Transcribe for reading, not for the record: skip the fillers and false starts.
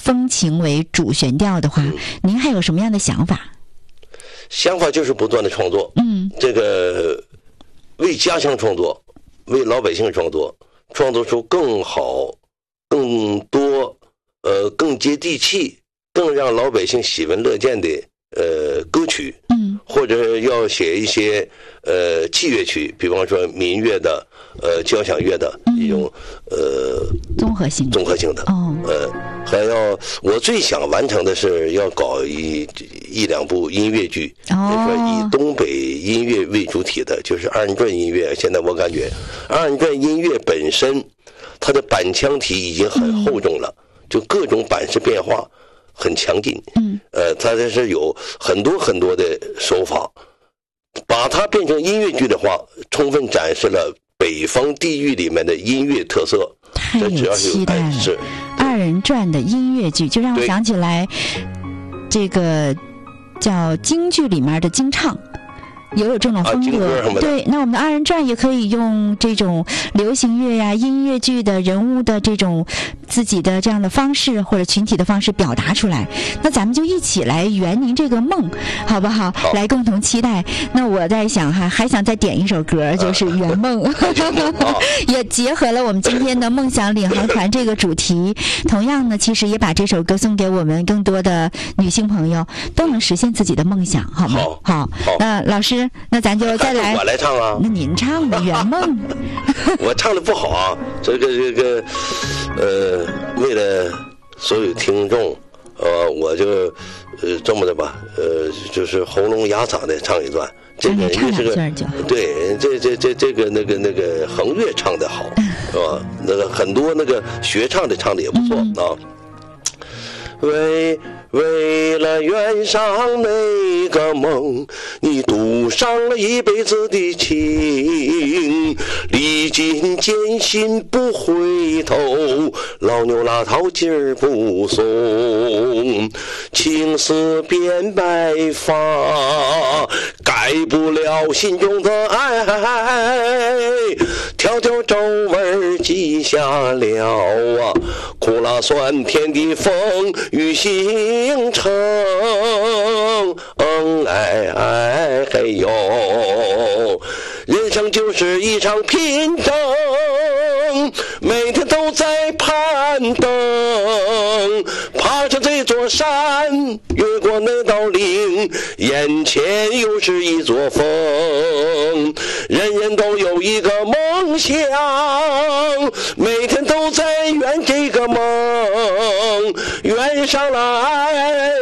风情为主旋调的话，您还有什么样的想法？ 想法就是不断的创作，这个为家乡创作，为老百姓创作，创作出更好、更多、更接地气、更让老百姓喜闻乐见的歌曲，或者要写一些器乐曲，比方说民乐的、交响乐的一种综合性的，还要我最想完成的是要搞一两部音乐剧，说以东北音乐为主体的，就是二人转音乐。现在我感觉二人转音乐本身，它的板腔体已经很厚重了，就各种板式变化很强劲。它这是有很多很多的手法，把它变成音乐剧的话，充分展示了北方地域里面的音乐特色。 太有期待了！二人转的音乐剧，就让我想起来这个叫京剧里面的京唱。也有这种风格，对。那我们的二人转也可以用这种流行乐呀、音乐剧的人物的这种自己的这样的方式或者群体的方式表达出来。那咱们就一起来圆您这个梦，好不好？来共同期待。那我在想还想再点一首歌，就是《圆梦》也结合了我们今天的梦想领航团这个主题。同样呢，其实也把这首歌送给我们更多的女性朋友，都能实现自己的梦想，好吗？好。那老师。那咱就再来， 我来唱啊。 那您唱的《圆梦》， 我唱的不好啊。这个，为了所有听众，我就这么的吧，就是喉咙哑嗓的唱一段。这个唱两句就好。 对，这个那个横乐唱的好，是吧？那个很多那个学唱的唱的也不错啊。为了圆上那个梦，你赌上了一辈子的情，历尽艰辛不回头，老牛拉套筋儿不松，青丝变白发，改不了心中的爱，条条皱纹记下了啊，苦辣酸甜的风雨形成，哎嘿呦，人生就是一场拼争，每天都在攀登，爬上这座山，越过那道岭，眼前又是一座峰，人人都有一个梦想，每天都在圆这个梦，圆上了爱。